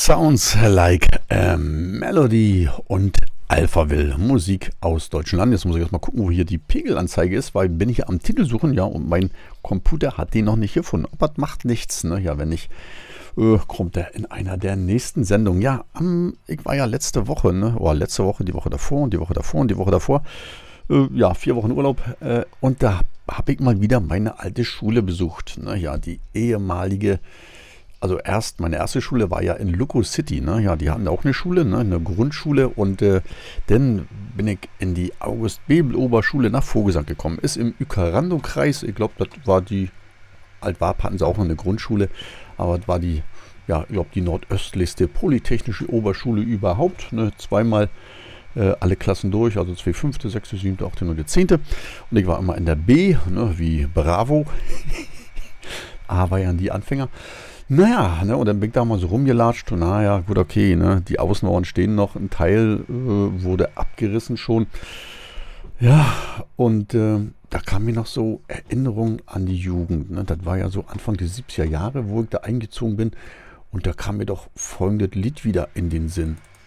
Sounds like a Melody und Alphaville, Musik aus Deutschland. Jetzt muss ich erstmal gucken, wo hier die Pegelanzeige ist, weil bin ich hier am Titel suchen, ja, und mein Computer hat den noch nicht gefunden. Aber das macht nichts, ne? Ja, wenn nicht, kommt er in einer der nächsten Sendungen. Ja, ich war ja letzte Woche, ne? Oder letzte Woche, die Woche davor und die Woche davor und die Woche davor. Ja, 4 Wochen Urlaub. Und da habe ich mal wieder meine alte Schule besucht. Ne? Ja, die ehemalige. Also meine erste Schule war ja in Luco City, ne? Ja, die hatten auch eine Schule, ne? Eine Grundschule und dann bin ich in die August-Bebel-Oberschule nach Vogelsang gekommen. Ist im Uekerando-Kreis, ich glaube, das war die, Altwarp hatten sie auch noch eine Grundschule, aber das war die, ja, ich glaube, die nordöstlichste polytechnische Oberschule überhaupt, ne? Zweimal alle Klassen durch, also 2 fünfte, 6., 7., 8., 9., 10. Und ich war immer in der B, ne? Wie Bravo. A war ja die Anfänger. Naja, ne, und dann bin ich da mal so rumgelatscht und naja, gut, okay, ne, die Außenmauern stehen noch, ein Teil wurde abgerissen schon. Ja, und da kam mir noch so Erinnerungen an die Jugend. Ne? Das war ja so Anfang der 70er Jahre, wo ich da eingezogen bin. Und da kam mir doch folgendes Lied wieder in den Sinn.